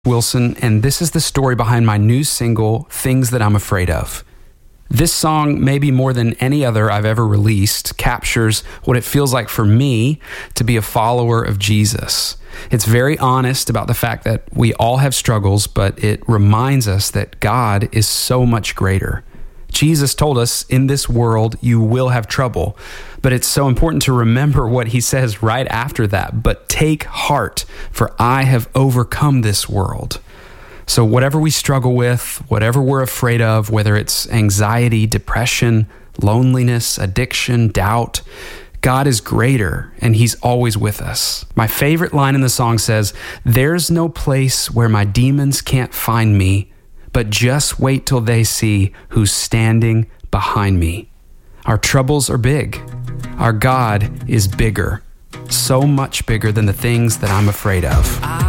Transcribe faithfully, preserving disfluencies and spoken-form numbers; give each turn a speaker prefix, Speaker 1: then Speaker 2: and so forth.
Speaker 1: Wilson, and this is the story behind my new single, Things That I'm Afraid Of. This song, maybe more than any other I've ever released, captures what it feels like for me to be a follower of Jesus. It's very honest about the fact that we all have struggles, but it reminds us that God is so much greater. Jesus told us, in this world, you will have trouble. But it's so important to remember what he says right after that. But take heart, for I have overcome this world. So whatever we struggle with, whatever we're afraid of, whether it's anxiety, depression, loneliness, addiction, doubt, God is greater and he's always with us. My favorite line in the song says, "There's no place where my demons can't find me, but just wait till they see who's standing behind me." Our troubles are big. Our God is bigger, so much bigger than the things that I'm afraid of.